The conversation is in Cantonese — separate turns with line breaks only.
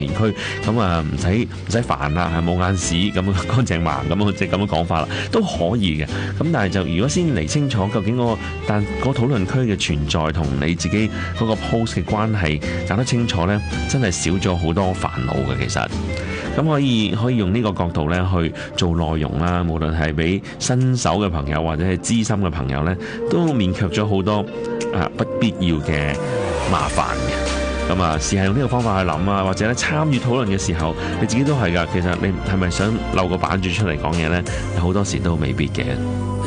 區，咁啊唔使煩啦，係冇眼屎咁乾淨盲咁即係咁樣講法啦，都可以嘅。咁但係就如果先釐清楚究竟但個討論區嘅存在同你自己嗰個 post 嘅關係搞得清楚呢，真係少咗好多煩惱嘅其實。咁可以用呢個角度咧去做內容啦，無論係俾新手嘅朋友或者係資深嘅朋友咧，都免卻咗好多不必要嘅麻煩嘅。咁試下用呢個方法去諗啊，或者咧參與討論嘅時候，你自己都係㗎。其實你係咪想漏個版主出嚟講嘢咧？好多時都未必嘅。